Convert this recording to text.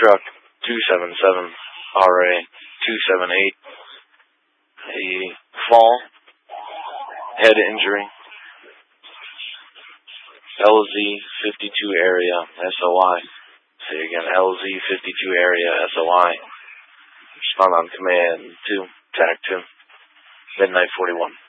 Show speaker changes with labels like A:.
A: Truck 277, RA 278. A fall, head injury. LZ 52 area SOI. Say again, LZ 52 area SOI. Respond on command 2, TAC 2, midnight 41.